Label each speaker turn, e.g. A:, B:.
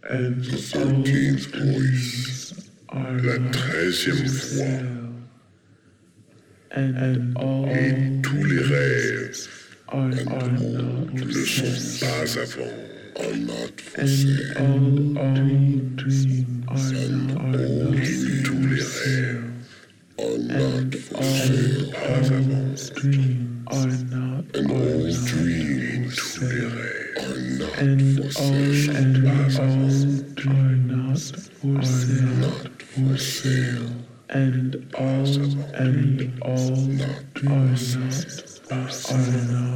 A: The 13th voice, la 13e voix, et tous les rêves ne sont pas avant. Are not for sale. Et tous les rêves pas avant. And all dreams, tous les rêves are not for sale. And all dreams are not for sale.